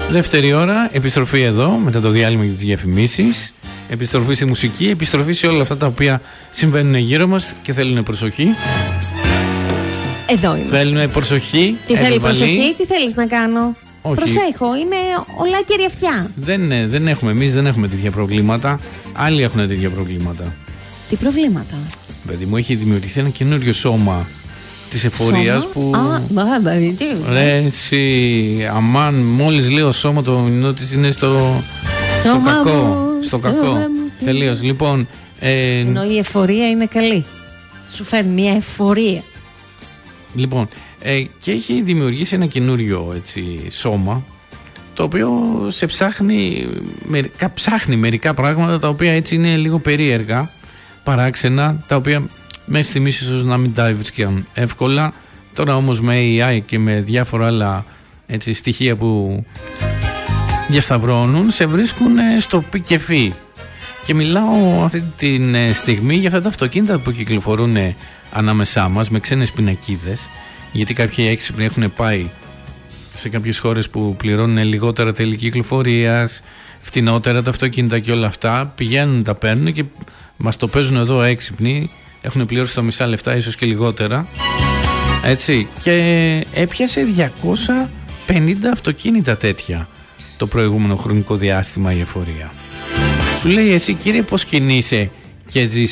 Δεύτερη ώρα, επιστροφή εδώ, μετά το διάλειμμα για τις διαφημίσεις. Επιστροφή στη μουσική, επιστροφή σε όλα αυτά τα οποία συμβαίνουν γύρω μας και θέλουν προσοχή. Εδώ είμαστε. Θέλουν προσοχή. Τι θέλει προσοχή, τι θέλεις να κάνω? Όχι. Προσέχω, είμαι ολάκερη αυτιά. Δεν έχουμε, εμείς δεν έχουμε τέτοια προβλήματα. Άλλοι έχουν τέτοια προβλήματα. Τι προβλήματα? Παιδί μου, έχει δημιουργηθεί ένα καινούριο σώμα της εφορίας που... Ρε εσύ, αμάν, μόλις λέω σώμα, το μηνό της είναι στο κακό. Στο κακό. Τελείως. Λοιπόν... Ενώ η εφορία είναι καλή. Σου φέρνει μια εφορία. Λοιπόν, και έχει δημιουργήσει ένα καινούριο σώμα, το οποίο ψάχνει μερικά πράγματα τα οποία έτσι είναι λίγο περίεργα, παράξενα, τα οποία μέχρι στιγμής ίσως να μην τα βρίσκαν εύκολα. Τώρα όμως με AI και με διάφορα άλλα στοιχεία που διασταυρώνουν, σε βρίσκουν στο πι και φι. Και μιλάω αυτή τη στιγμή για αυτά τα αυτοκίνητα που κυκλοφορούν ανάμεσά μας με ξένες πινακίδες, γιατί κάποιοι έξυπνοι έχουν πάει σε κάποιες χώρες που πληρώνουν λιγότερα τέλη κυκλοφορίας, φτηνότερα τα αυτοκίνητα και όλα αυτά, πηγαίνουν, τα παίρνουν και μας το παίζουν εδώ έξυπνοι, έχουν πληρώσει τα μισά λεφτά, ίσως και λιγότερα, έτσι, και έπιασε 250 αυτοκίνητα τέτοια το προηγούμενο χρονικό διάστημα η εφορία. Σου λέει, εσύ κύριε, πώς κινείσαι και ζεις